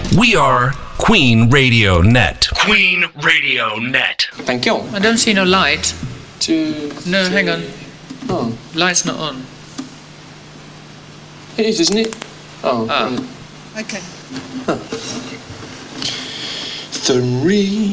We are Queen Radio Net. Queen Radio Net. Thank you. I don't see no light. No, hang on. Oh, Light's not on. it is, isn't it? Oh. Ah. Right. Okay. Three.